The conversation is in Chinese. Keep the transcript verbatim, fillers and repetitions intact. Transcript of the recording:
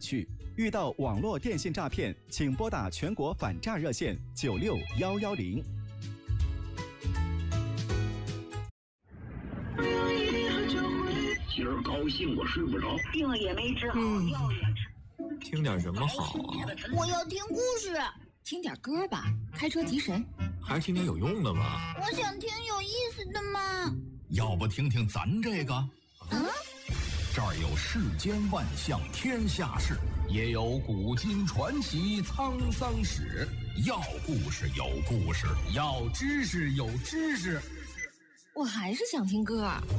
绪。遇到网络电信诈骗，请拨打全国反诈热线九六幺幺零。 今儿高兴我睡不着， 病也没治好，药也吃。 听点什么好啊？ 我要听故事。 听点歌吧，开车提神。 还是听点有用的吧。 我想听有意思的嘛。 要不听听咱这个？ 嗯， 这儿有世间万象天下事，也有古今传奇沧桑史。要故事有故事，要知识有知识。 我还是想听歌。